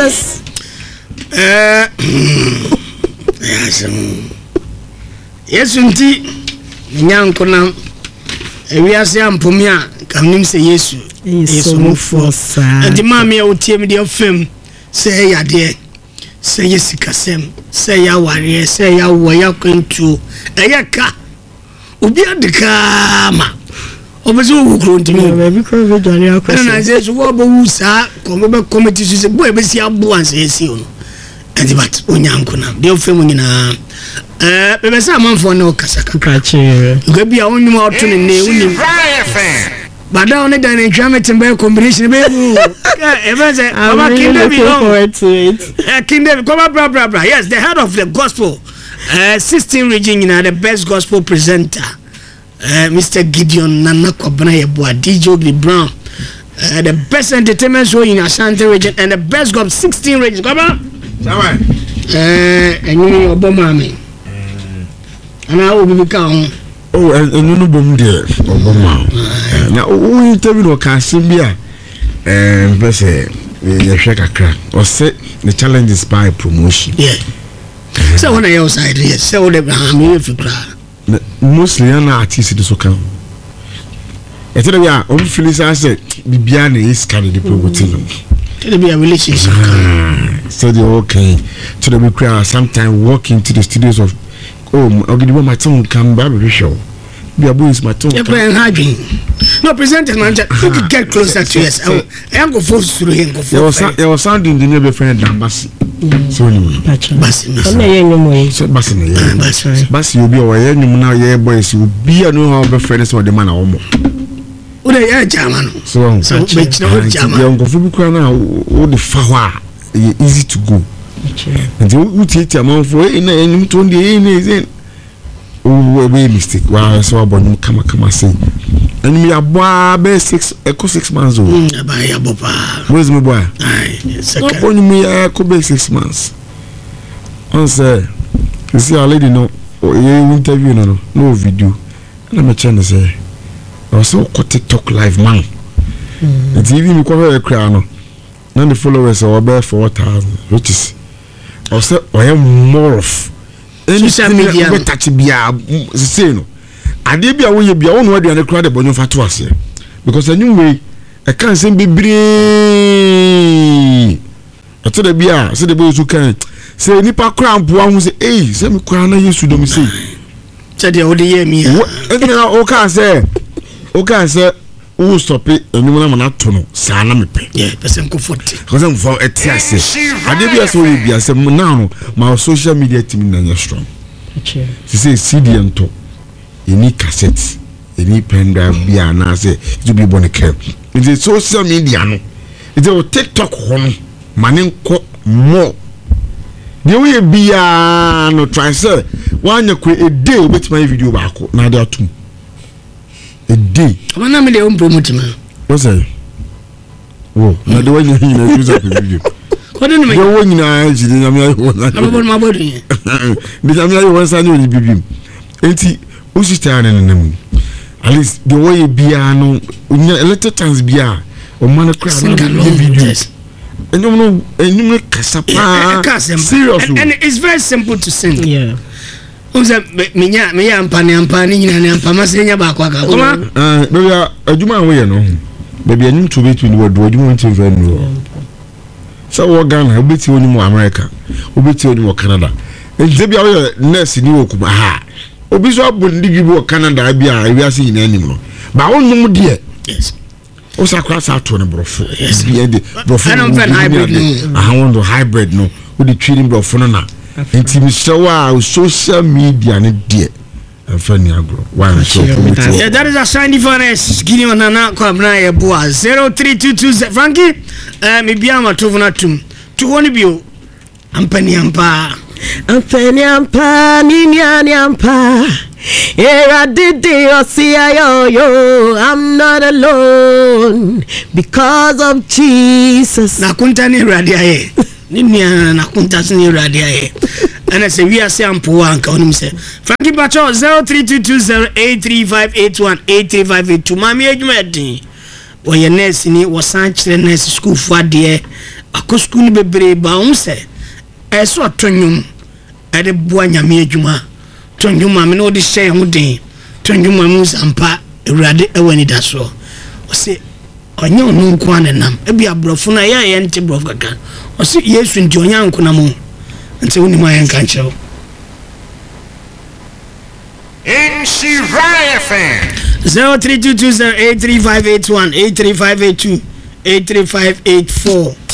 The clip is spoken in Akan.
Jesus. Yes, indeed. Nyankona ewiase ampomia kamnim se Yesu Yesu forsa. And mama wotie me de fam say yade say yesikasem say ya ware say ya wo ya kwentu eyaka obi adika ma obezo wukro ntimi Be ko be dware akwese na say so wo bo wusa ko be committee so say boy be si abo an say si ono and but onyankona de fam nyina bebe sa manfo no kasaka kache go bia onwum auto ne ne unim bada on da na twamete be combination be bu e say baba kinde bi on kinde come bra yes the head of the gospel 16 region in the best gospel presenter Mr. Gideon Nana Kwabena Yeboa DJ Obi Brown the best entertainment show in Ashanti region and the best gospel 16 regions come on enyi oboma me ana obi bika ho no bom de oboma na o interview no ka simbia pese ye hwe kakra o say the challenges by promotion so when I outside yes so the me if kra mostly na artist de so kan e tell me o feel say bibia na is can the promoting tell me a relationship so they okay to the crowd sometimes walk into the studios of Ogidibo my tongue come back with show be a boys my tongue no presenters man you could get closer to us I am go force through him go your sound in the neighbor friend Dambasi so anyway Basi you be aware you now yeah boys you be a know how be friends with the man omo o dey ya German so bet no German you go for be na o the fawa easy to go and you take a man for in any to the oh we mistake why so abon kama say and me aboa be 6 months old abaya bopa where's my boy second upon me ko be 6 months on say you see a lady no interview no video and I'm trying to say I so TikTok live man the TV me ko e kra no now the followers are about 4,000 which is also I am more of social media we touch bia say no ade bia wo ye bia wo no ade an kra de bonyo fa to ase because anyway I can say bebre ato da bia say de boy su kan say nipa kra ampo hu say eh say me kra na Yesu do me say de o de ye mi o kan say who stop it and you na to no sa na mepe person ko 40 because I'm for etiase ade bia so we bia say now my social media team na strong she say CD ento any cassette any pen drive bia na say to be born care in the social media no it is TikTok home manen ko more the way bia no try say one a day with my video back na dey atum a day. Come on, me dey promote man. What's that? Oh, na the one you use up the video. What do you mean? The one you na ji na me ayo na. I'm about my body. Bi na me ayo wan sa ni oni bibim. Enti o sister na nam. At least the way bia no a little times bia o man cry na the video. And you know kasapa. Seriously. And it's very simple to sing. Yeah. Uza me ampani nyina ne ampama senya ba kwa ka kuma baby aduma we no baby anyum to between the word aduma ntin fa no so wo Ghana obeti oni mo America obeti oni mo Canada e bia we nurse ni wo kuma ha obi so abondi bi wo Canada bia e wiase nyina anim no ba wonum de yes o sakra sa to ne brofo bia de brofo no hybrid no wo de treating brofo no na enti mi show social media ne de afani agro one so yeah that is a shiny for us Gideon Nana Kwabena Yeboa 0322 Frankie me bia ma to na tum to woni bio ampani ampa ni nyani ampa era didi osia yo I'm not alone because of Jesus na kunta ni radia ye ni na kunta ni radia ye ana se wi ase ampo anka onim se Frankie Bacho 03220835818358 mami ejuma din wɔyɛ nurse ni wɔsan kyerɛ nurse school fo adeɛ akɔ school ni bebree ba wɔn sɛ ɛsɛ ɔtɔ nnwom ɛde boa nyame adwuma tɔ nnwom a me na wɔde hyɛ ho den tɔ nnwom a mu sampa awurade ɛwɔ ni da so ɔsɛ ɔnyɛ ɔno nko anenam ebi aborɔfo na yɛ nte borɔfo kaka ɔsɛ yesu nti ɔnyɛ nko na mo nti wonim ayɛ nka nkyerɛw in Shira FM 0322083581 83582 83584